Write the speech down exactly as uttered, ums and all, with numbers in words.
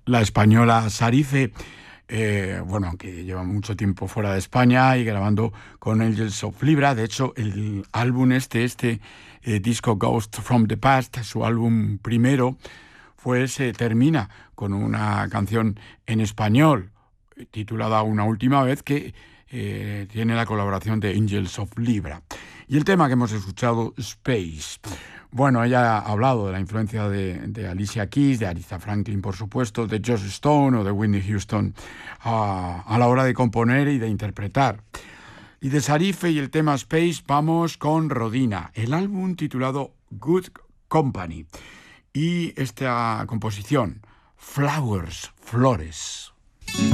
la española Sarife, eh, bueno, aunque lleva mucho tiempo fuera de España y grabando con Angels of Libra. De hecho, el álbum este, este eh, disco Ghost from the Past, su álbum primero, pues eh, termina con una canción en español titulada Una última vez, que eh, tiene la colaboración de Angels of Libra. Y el tema que hemos escuchado, Space. Bueno, ella ha hablado de la influencia de, de Alicia Keys, de Aretha Franklin, por supuesto, de Joss Stone o de Whitney Houston a, a la hora de componer y de interpretar. Y de Sarife y el tema Space vamos con Rodina, el álbum titulado Good Company y esta composición, Flowers, Flores.